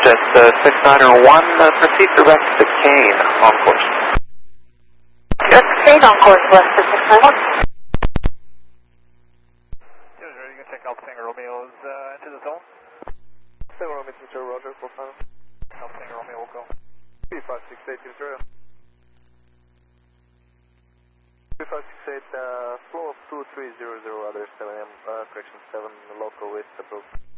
Access 6901, proceed direct to Kane on course. Direct to Kane on course, west of 691. You can check Alpha Tango Romeo's into the zone. 7 Romeo Center, Roger, full final. Alpha Tango Romeo will go. 3568, 2568, flow of 2300, other 7M, correction 7, local with approved.